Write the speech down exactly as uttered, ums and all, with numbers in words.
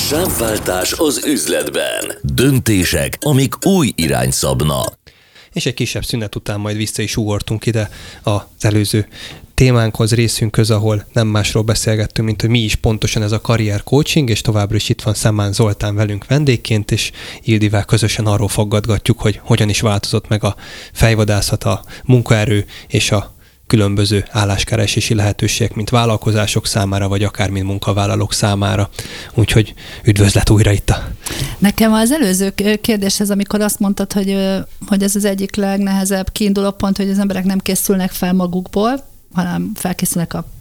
Sávváltás az üzletben. Döntések, amik új irányt szabnak. És egy kisebb szünet után majd vissza is ugortunk ide az előző témánkhoz, részünkhöz, ahol nem másról beszélgettünk, mint hogy mi is pontosan ez a karrier coaching, és továbbra is itt van Szemán Zoltán velünk vendégként, és Ildivel közösen arról foggatgatjuk, hogy hogyan is változott meg a fejvadászat, a munkaerő és a különböző álláskeresési lehetőségek, mint vállalkozások számára, vagy akár mint munkavállalók számára. Úgyhogy üdvözlet újra itt a... Nekem az előző kérdéshez, amikor azt mondtad, hogy, hogy ez az egyik legnehezebb kiinduló pont, hogy az emberek nem készülnek fel magukból, hanem felkészülnek a